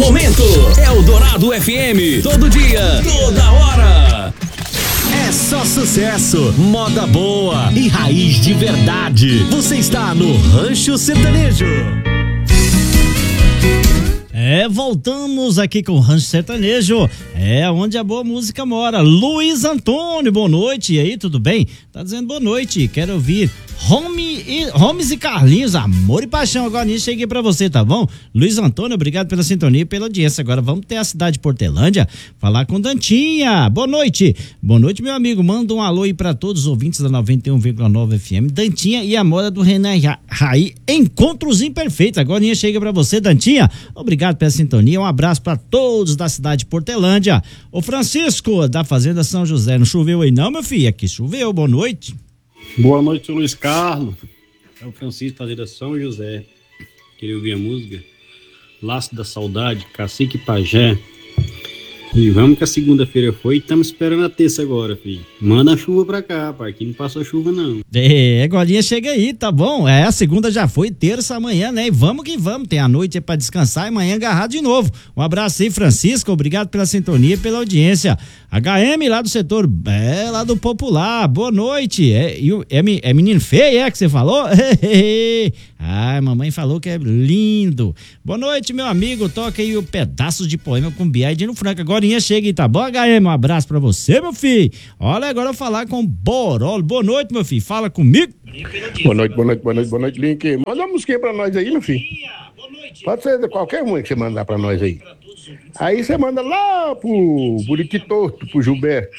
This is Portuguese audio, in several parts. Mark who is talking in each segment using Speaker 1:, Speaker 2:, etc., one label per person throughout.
Speaker 1: momento. Eldorado FM. Todo dia, toda hora.
Speaker 2: É só sucesso, moda boa e raiz de verdade. Você está no Rancho Sertanejo.
Speaker 3: Voltamos aqui com o Rancho Sertanejo, onde a boa música mora. Luiz Antônio, boa noite. E aí, tudo bem? Tá dizendo boa noite, quero ouvir Homes e Carlinhos, Amor e Paixão. Agora nisso cheguei pra você, tá bom? Luiz Antônio, obrigado pela sintonia e pela audiência. Agora vamos ter a cidade de Portelândia, falar com Dantinha. Boa noite, meu amigo. Manda um alô aí pra todos os ouvintes da 91,9 FM. Dantinha e a moda do Renan Raí, Encontros Imperfeitos. Agora nisso chega pra você, Dantinha. Obrigado pela sintonia, um abraço pra todos da cidade de Portelândia. Ô Francisco, da Fazenda São José, não choveu aí não, meu filho? Aqui choveu, boa noite.
Speaker 4: Boa noite, Luiz Carlos. É o Francisco, Fazenda São José. Queria ouvir a música Laço da Saudade, Cacique e Pajé. E vamos que a segunda-feira foi e estamos esperando a terça agora, filho. Manda a chuva pra cá, pai, aqui não passou chuva não.
Speaker 3: Golinha chega aí, tá bom? A segunda já foi, terça amanhã, né? E vamos que vamos, tem a noite aí pra descansar e amanhã agarrar de novo. Um abraço aí, Francisco, obrigado pela sintonia e pela audiência. HM lá do setor, lá do Popular, boa noite. É menino feio, que você falou? Ai, mamãe falou que é lindo. Boa noite, meu amigo, toca aí o pedaço de poema com Bia e Dino Franco. Agora chega aí, tá bom, HM? Um abraço pra você, meu filho. Olha, agora eu vou falar com o Borolo. Boa noite, meu filho, fala comigo.
Speaker 5: Boa noite, Link. Manda uma musiquinha pra nós aí, meu filho. Pode ser qualquer uma que você mandar pra nós aí. Aí você manda lá pro Buriti Torto, pro Gilberto.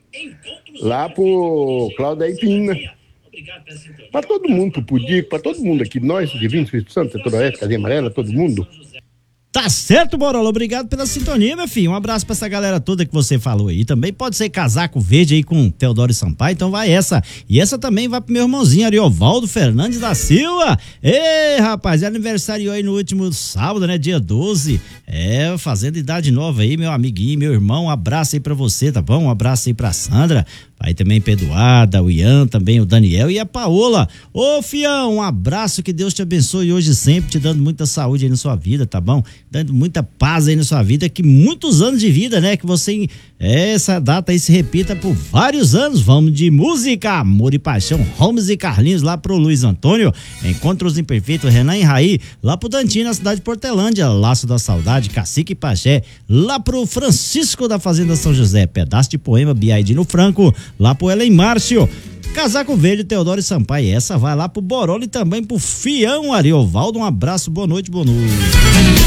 Speaker 5: Lá pro Cláudio Aipina. Pra todo mundo, pro Dico, pra todo mundo aqui. Nós, Divino Espírito Santo, Setor Oeste, Casinha Amarela, todo mundo.
Speaker 3: Tá certo, Borolo, obrigado pela sintonia, meu filho, um abraço pra essa galera toda que você falou aí, também pode ser casaco verde aí com Teodoro Sampaio, então vai essa, e essa também vai pro meu irmãozinho Ariovaldo Fernandes da Silva. Ei, rapaz, aniversário aí no último sábado, né, dia 12, fazendo idade nova aí, meu amiguinho, meu irmão, um abraço aí pra você, tá bom? Um abraço aí pra Sandra, aí também pra Eduarda, o Ian, também o Daniel e a Paola. Ô, fião, um abraço, que Deus te abençoe hoje sempre, te dando muita saúde aí na sua vida, tá bom? Dando muita paz aí na sua vida, que muitos anos de vida, né? Que você, essa data aí se repita por vários anos. Vamos de música, Amor e Paixão, Homes e Carlinhos, lá pro Luiz Antônio, Encontros Imperfeitos, Renan e Raí, lá pro Dantinho, na cidade de Portelândia, Laço da Saudade, Cacique e Pajé, lá pro Francisco da Fazenda São José, pedaço de poema, Biaidino Franco, lá pro Ellen Márcio, Casaco Verde, Teodoro e Sampaio. Essa vai lá pro Borolo e também pro Fião Ariovaldo. Um abraço, boa noite.